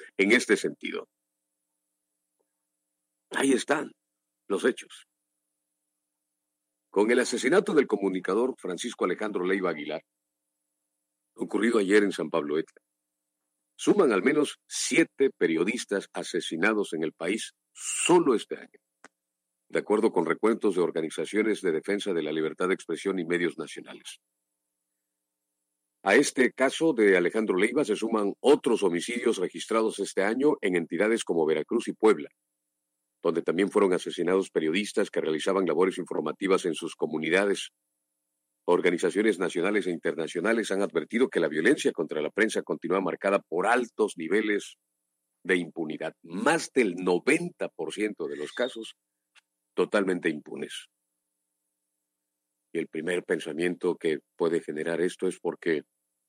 en este sentido. Ahí están los hechos. Con el asesinato del comunicador Francisco Alejandro Leiva Aguilar, ocurrido ayer en San Pablo Etla, suman al menos 7 periodistas asesinados en el país solo este año, de acuerdo con recuentos de organizaciones de defensa de la libertad de expresión y medios nacionales. A este caso de Alejandro Leiva se suman otros homicidios registrados este año en entidades como Veracruz y Puebla, donde también fueron asesinados periodistas que realizaban labores informativas en sus comunidades. Organizaciones nacionales e internacionales han advertido que la violencia contra la prensa continúa marcada por altos niveles de impunidad. Más del 90% de los casos totalmente impunes. Y el primer pensamiento que puede generar esto es porque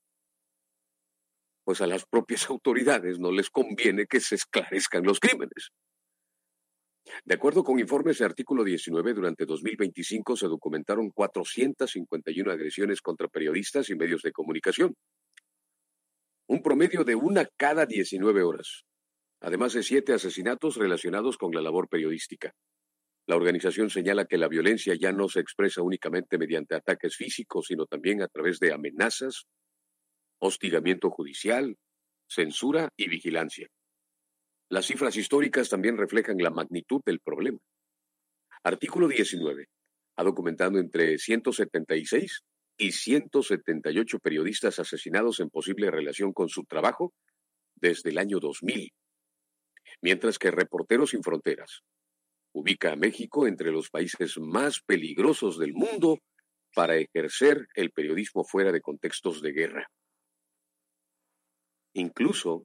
pues a las propias autoridades no les conviene que se esclarezcan los crímenes. De acuerdo con informes de Artículo 19, durante 2025 se documentaron 451 agresiones contra periodistas y medios de comunicación. Un promedio de 1 cada 19 horas, además de 7 asesinatos relacionados con la labor periodística. La organización señala que la violencia ya no se expresa únicamente mediante ataques físicos, sino también a través de amenazas, hostigamiento judicial, censura y vigilancia. Las cifras históricas también reflejan la magnitud del problema. Artículo 19 ha documentado entre 176 y 178 periodistas asesinados en posible relación con su trabajo desde el año 2000, mientras que Reporteros Sin Fronteras ubica a México entre los países más peligrosos del mundo para ejercer el periodismo fuera de contextos de guerra. Incluso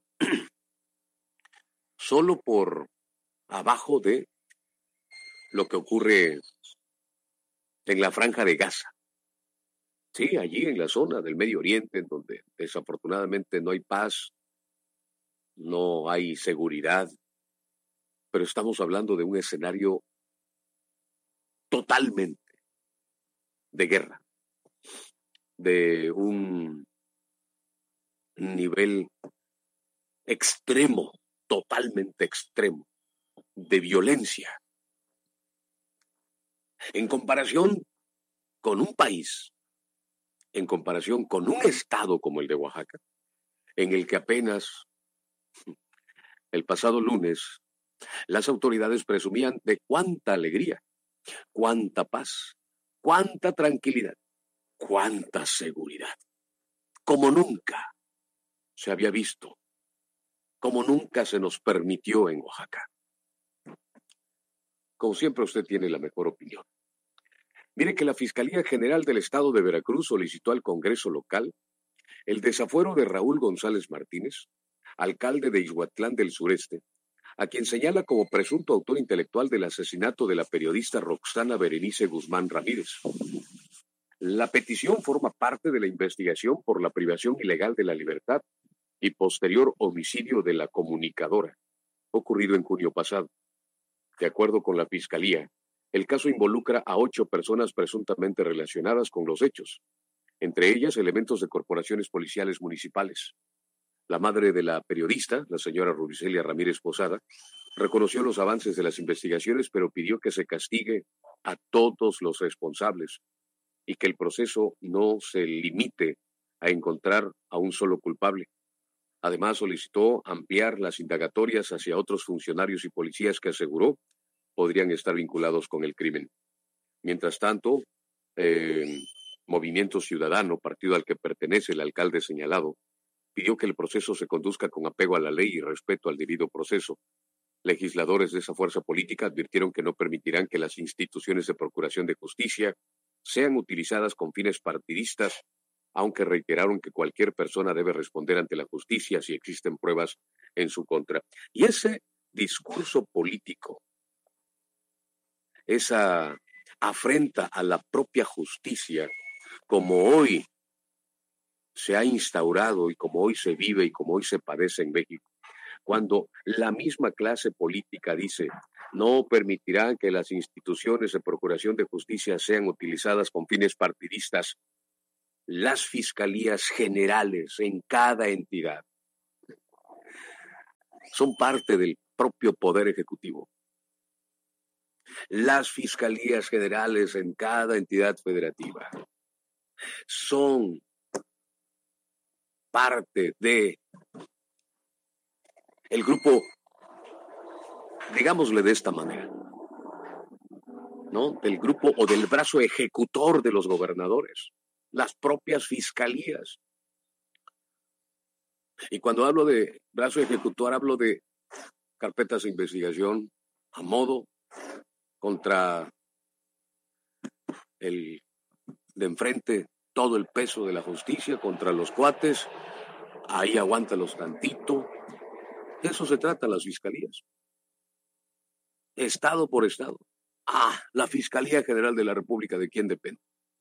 solo por abajo de lo que ocurre en la Franja de Gaza. Sí, allí en la zona del Medio Oriente, en donde desafortunadamente no hay paz, no hay seguridad, pero estamos hablando de un escenario totalmente de guerra, de un nivel extremo, totalmente extremo, de violencia. En comparación con un país, en comparación con un estado como el de Oaxaca, en el que apenas el pasado lunes las autoridades presumían de cuánta alegría, cuánta paz, cuánta tranquilidad, cuánta seguridad, como nunca se había visto, como nunca se nos permitió en Oaxaca. Como siempre, usted tiene la mejor opinión. Mire que la Fiscalía General del Estado de Veracruz solicitó al Congreso local el desafuero de Raúl González Martínez, alcalde de Ixhuatlán del Sureste, a quien señala como presunto autor intelectual del asesinato de la periodista Roxana Berenice Guzmán Ramírez. La petición forma parte de la investigación por la privación ilegal de la libertad y posterior homicidio de la comunicadora, ocurrido en junio pasado. De acuerdo con la Fiscalía, el caso involucra a 8 personas presuntamente relacionadas con los hechos, entre ellas elementos de corporaciones policiales municipales. La madre de la periodista, la señora Rubicelia Ramírez Posada, reconoció los avances de las investigaciones, pero pidió que se castigue a todos los responsables y que el proceso no se limite a encontrar a un solo culpable. Además, solicitó ampliar las indagatorias hacia otros funcionarios y policías que aseguró podrían estar vinculados con el crimen. Mientras tanto, Movimiento Ciudadano, partido al que pertenece el alcalde señalado, pidió que el proceso se conduzca con apego a la ley y respeto al debido proceso. Legisladores de esa fuerza política advirtieron que no permitirán que las instituciones de procuración de justicia sean utilizadas con fines partidistas, aunque reiteraron que cualquier persona debe responder ante la justicia si existen pruebas en su contra. Y ese discurso político, esa afrenta a la propia justicia, como hoy se ha instaurado y como hoy se vive y como hoy se padece en México, cuando la misma clase política dice no permitirán que las instituciones de procuración de justicia sean utilizadas con fines partidistas, las fiscalías generales en cada entidad son parte del propio Poder Ejecutivo. Las fiscalías generales en cada entidad federativa son parte de el grupo, digámosle de esta manera, ¿no? Del grupo o del brazo ejecutor de los gobernadores, las propias fiscalías. Y cuando hablo de brazo ejecutor, hablo de carpetas de investigación a modo contra el de enfrente, todo el peso de la justicia contra los cuates, ahí aguántalos tantito. De eso se trata las fiscalías. Estado por estado. La Fiscalía General de la República, ¿de quién depende?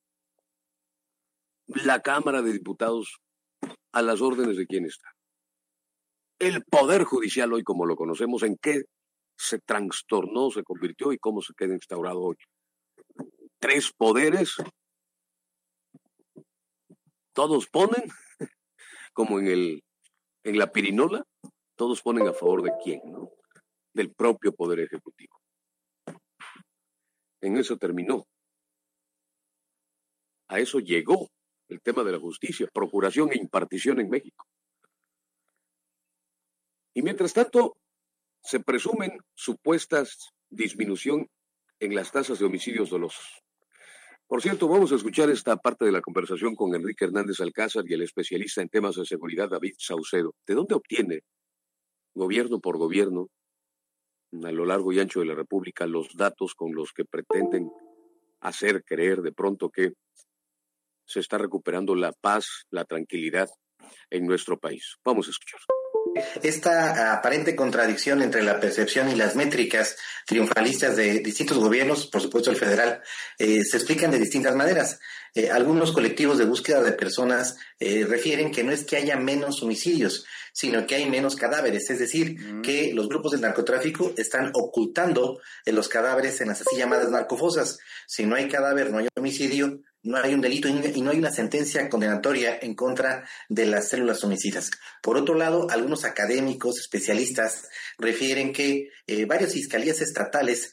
La Cámara de Diputados, ¿a las órdenes de quién está? El Poder Judicial hoy, como lo conocemos, ¿en qué se trastornó, se convirtió y cómo se queda instaurado hoy? 3 poderes, todos ponen, como en la pirinola, todos ponen a favor de quién, ¿no? Del propio Poder Ejecutivo. En eso terminó. A eso llegó el tema de la justicia, procuración e impartición en México. Y mientras tanto, se presumen supuestas disminución en las tasas de homicidios dolosos. Por cierto, vamos a escuchar esta parte de la conversación con Enrique Hernández Alcázar y el especialista en temas de seguridad David Saucedo. ¿De dónde obtiene, gobierno por gobierno, a lo largo y ancho de la República, los datos con los que pretenden hacer creer de pronto que se está recuperando la paz, la tranquilidad en nuestro país? Vamos a escuchar. Esta aparente contradicción entre la percepción y las métricas triunfalistas de distintos gobiernos, por supuesto el federal, se explican de distintas maneras. Algunos colectivos de búsqueda de personas refieren que no es que haya menos homicidios, sino que hay menos cadáveres, es decir, que los grupos del narcotráfico están ocultando los cadáveres en las así llamadas narcofosas. Si no hay cadáver, no hay homicidio, no hay un delito y no hay una sentencia condenatoria en contra de las células homicidas. Por otro lado, algunos académicos, especialistas, refieren que varias fiscalías estatales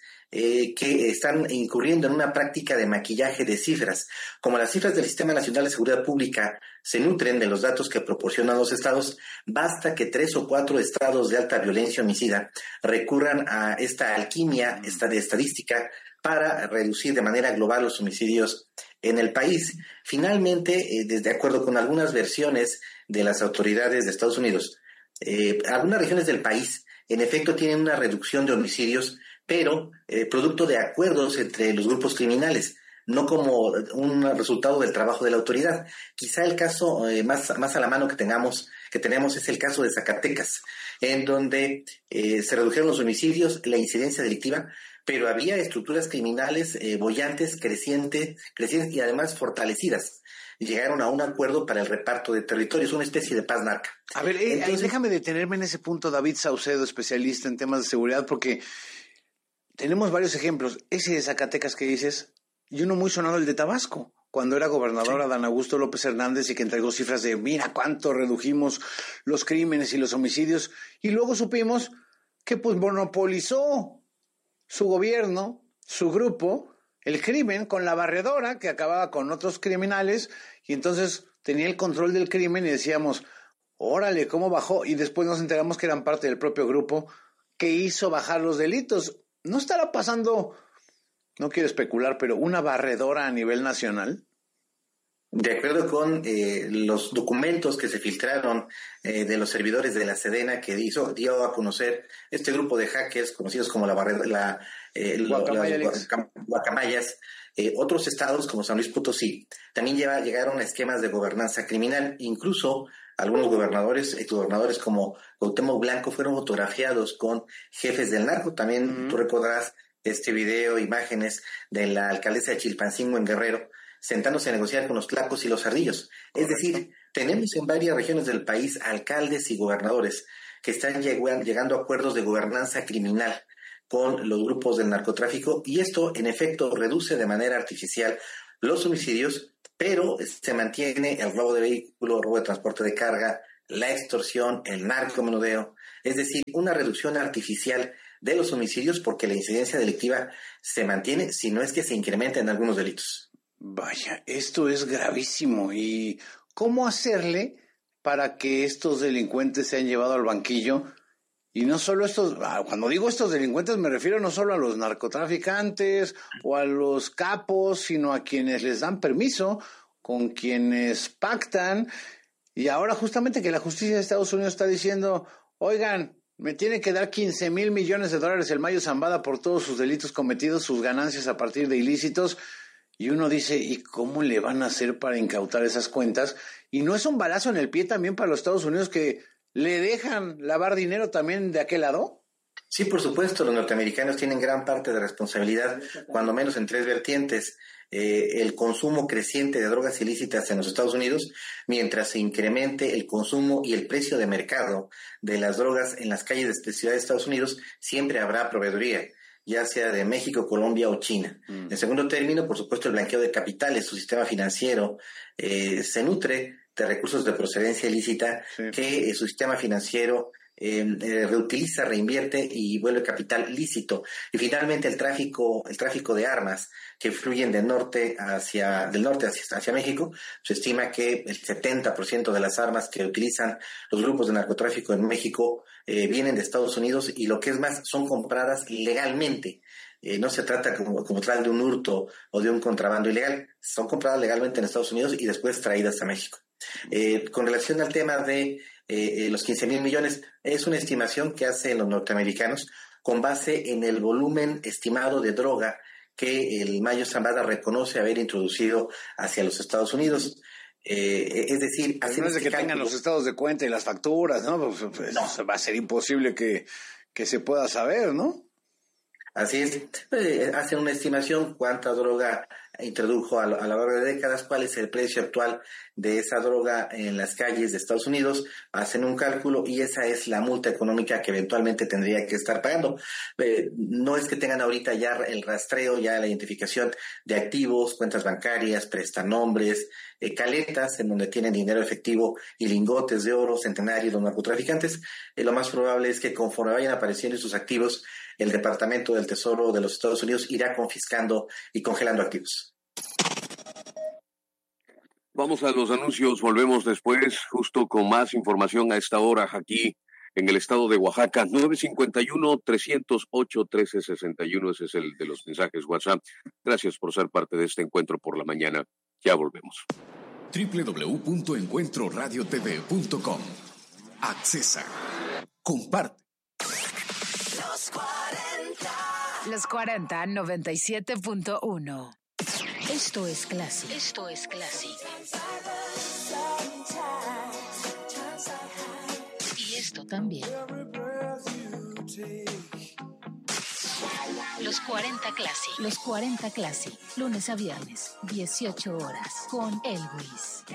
que están incurriendo en una práctica de maquillaje de cifras. Como las cifras del Sistema Nacional de Seguridad Pública se nutren de los datos que proporcionan los estados, basta que 3 o 4 estados de alta violencia homicida recurran a esta alquimia de estadística para reducir de manera global los homicidios en el país. Finalmente, de acuerdo con algunas versiones de las autoridades de Estados Unidos, algunas regiones del país en efecto tienen una reducción de homicidios, pero producto de acuerdos entre los grupos criminales, no como un resultado del trabajo de la autoridad. Quizá el caso más a la mano que tenemos es el caso de Zacatecas, en donde se redujeron los homicidios, la incidencia delictiva, pero había estructuras criminales bollantes, crecientes y además fortalecidas. Llegaron a un acuerdo para el reparto de territorios, una especie de paz narca. A ver, déjame detenerme en ese punto, David Saucedo, especialista en temas de seguridad, porque tenemos varios ejemplos. Ese de Zacatecas que dices, y uno muy sonado, el de Tabasco, cuando era gobernador Adán Augusto López Hernández y que entregó cifras de mira cuánto redujimos los crímenes y los homicidios, y luego supimos que pues monopolizó su gobierno, su grupo, el crimen con la barredora que acababa con otros criminales y entonces tenía el control del crimen y decíamos, órale, ¿cómo bajó? Y después nos enteramos que eran parte del propio grupo que hizo bajar los delitos. ¿No estará pasando, no quiero especular, pero una barredora a nivel nacional? De acuerdo con los documentos que se filtraron de los servidores de la Sedena que dio a conocer este grupo de hackers conocidos como las guacamayas, otros estados como San Luis Potosí también llegaron a esquemas de gobernanza criminal. Incluso algunos exgobernadores como Cuauhtémoc Blanco fueron fotografiados con jefes del narco. También tú recordarás este video, imágenes de la alcaldesa de Chilpancingo en Guerrero, sentándose a negociar con los tlacos y los ardillos. Es decir, tenemos en varias regiones del país alcaldes y gobernadores que están llegando a acuerdos de gobernanza criminal con los grupos del narcotráfico, y esto en efecto reduce de manera artificial los homicidios, pero se mantiene el robo de vehículos, robo de transporte de carga, la extorsión, el narcomenudeo, es decir, una reducción artificial de los homicidios porque la incidencia delictiva se mantiene, si no es que se incrementa en algunos delitos. Vaya, esto es gravísimo. ¿Y cómo hacerle para que estos delincuentes sean llevados al banquillo? Y no solo estos, cuando digo estos delincuentes me refiero no solo a los narcotraficantes o a los capos, sino a quienes les dan permiso, con quienes pactan. Y ahora justamente que la justicia de Estados Unidos está diciendo, oigan, me tiene que dar $15 mil millones el Mayo Zambada por todos sus delitos cometidos, sus ganancias a partir de ilícitos. Y uno dice, ¿y cómo le van a hacer para incautar esas cuentas? Y no es un balazo en el pie también para los Estados Unidos que le dejan lavar dinero también de aquel lado. Sí, por supuesto, los norteamericanos tienen gran parte de responsabilidad, cuando menos en tres vertientes. El consumo creciente de drogas ilícitas en los Estados Unidos, mientras se incremente el consumo y el precio de mercado de las drogas en las calles de ciudades de Estados Unidos, siempre habrá proveeduría, ya sea de México, Colombia o China. En segundo término, por supuesto, el blanqueo de capitales, su sistema financiero se nutre de recursos de procedencia ilícita que su sistema financiero reutiliza, reinvierte y vuelve capital lícito. Y finalmente el tráfico de armas que fluyen del norte hacia México. Se estima que el 70% de las armas que utilizan los grupos de narcotráfico en México vienen de Estados Unidos, y lo que es más, son compradas legalmente. No se trata como tal de un hurto o de un contrabando ilegal, son compradas legalmente en Estados Unidos y después traídas a México. Con relación al tema de los 15 mil millones, es una estimación que hacen los norteamericanos con base en el volumen estimado de droga que el Mayo Zambada reconoce haber introducido hacia los Estados Unidos. Es decir, no es de que tengan los estados de cuenta y las facturas, ¿no? Pues no, va a ser imposible que se pueda saber, ¿no? Así es, hacen una estimación cuánta droga introdujo a lo largo de décadas, cuál es el precio actual de esa droga en las calles de Estados Unidos, hacen un cálculo y esa es la multa económica que eventualmente tendría que estar pagando. No es que tengan ahorita ya el rastreo, ya la identificación de activos, cuentas bancarias, prestanombres, caletas en donde tienen dinero efectivo y lingotes de oro centenarios los narcotraficantes. Lo más probable es que conforme vayan apareciendo sus activos, el Departamento del Tesoro de los Estados Unidos irá confiscando y congelando activos. Vamos a los anuncios, volvemos después, justo con más información a esta hora aquí en el estado de Oaxaca. 951-308-1361, ese es el de los mensajes WhatsApp. Gracias por ser parte de este encuentro por la mañana. Ya volvemos. www.encuentroradiotv.com. Accesa. Comparte. Los 40 97.1. Esto es Classic. Esto es Classic. Y esto también. Los 40 Classic. Los 40 Classic. Lunes a viernes, 18 horas. Con Elvis.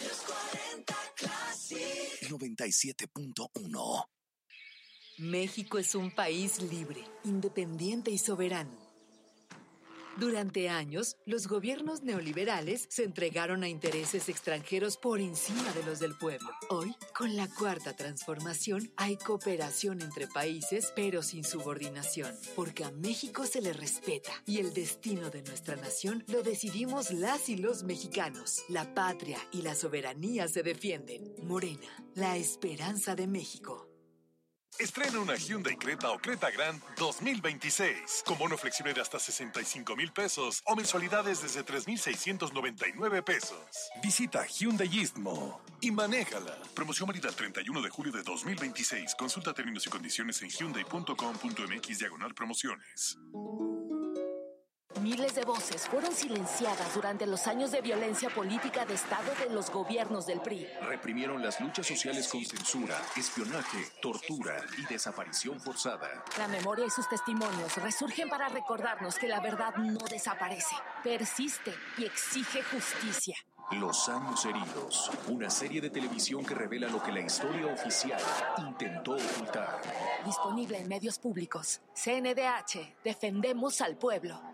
97.1. México es un país libre, independiente y soberano. Durante años, los gobiernos neoliberales se entregaron a intereses extranjeros por encima de los del pueblo. Hoy, con la Cuarta Transformación, hay cooperación entre países, pero sin subordinación, porque a México se le respeta y el destino de nuestra nación lo decidimos las y los mexicanos. La patria y la soberanía se defienden. Morena, la esperanza de México. Estrena una Hyundai Creta o Creta Grand 2026 con bono flexible de hasta 65,000 pesos o mensualidades desde 3,699 pesos. Visita Hyundai Istmo y manéjala. Promoción válida el 31 de julio de 2026. Consulta términos y condiciones en hyundai.com.mx/promociones. Miles de voces fueron silenciadas durante los años de violencia política de Estado de los gobiernos del PRI. Reprimieron las luchas sociales con censura, espionaje, tortura y desaparición forzada. La memoria y sus testimonios resurgen para recordarnos que la verdad no desaparece, persiste y exige justicia. Los años heridos, una serie de televisión que revela lo que la historia oficial intentó ocultar. Disponible en medios públicos. CNDH, defendemos al pueblo.